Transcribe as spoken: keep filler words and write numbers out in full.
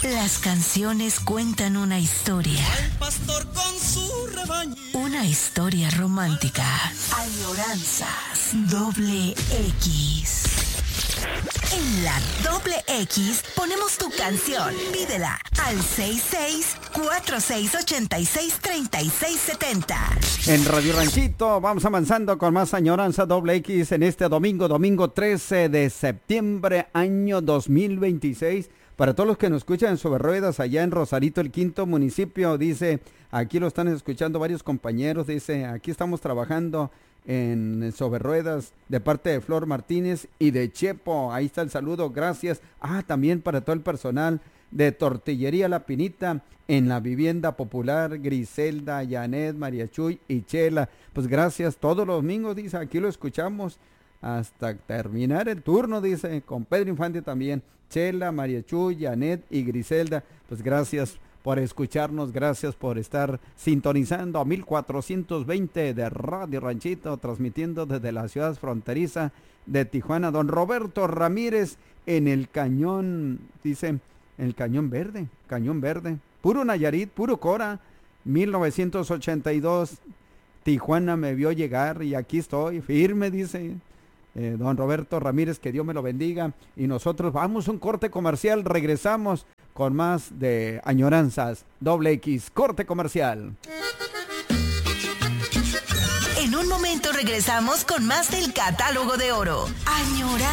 Las canciones cuentan una historia. Al pastor con su rebaño. Una historia romántica. Añoranzas doble X. En la doble X ponemos tu canción. Pídela al seis seis cuatro seis ocho seis tres seis siete cero. En Radio Ranchito vamos avanzando con más Añoranza doble X en este domingo, domingo trece de septiembre, año dos mil veintiséis. Para todos los que nos escuchan sobre ruedas allá en Rosarito, el quinto municipio, dice, aquí lo están escuchando varios compañeros, dice, aquí estamos trabajando en sobre ruedas de parte de Flor Martínez y de Chepo. Ahí está el saludo, gracias. Ah, también para todo el personal de Tortillería La Pinita en la Vivienda Popular, Griselda, Janet, María Chuy y Chela. Pues gracias, todos los domingos, dice, aquí lo escuchamos hasta terminar el turno, dice, con Pedro Infante también. Chela, María Chuy, Janet y Griselda, pues gracias por escucharnos, gracias por estar sintonizando a mil cuatrocientos veinte de Radio Ranchito, transmitiendo desde la ciudad fronteriza de Tijuana. Don Roberto Ramírez en el Cañón, dice, el Cañón Verde, Cañón Verde, puro Nayarit, puro Cora, mil novecientos ochenta y dos, Tijuana me vio llegar y aquí estoy, firme, dice. Eh, don Roberto Ramírez, que Dios me lo bendiga. Y nosotros vamos a un corte comercial, regresamos con más de Añoranzas doble X, corte comercial. En un momento regresamos con más del Catálogo de Oro. Añoranzas.